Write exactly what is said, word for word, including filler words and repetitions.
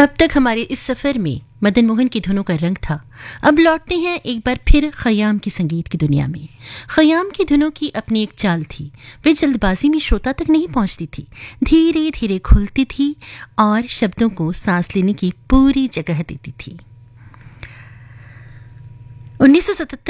अब तक हमारे इस सफर में मदन मोहन की धुनों का रंग था। अब लौटते हैं एक बार फिर खयाम की संगीत की दुनिया में। खयाम की धुनों की अपनी एक चाल थी। वे जल्दबाजी में श्रोता तक नहीं पहुंचती थी, धीरे धीरे खुलती थी और शब्दों को सांस लेने की पूरी जगह देती थी। उन्नीस सौ सतहत्तर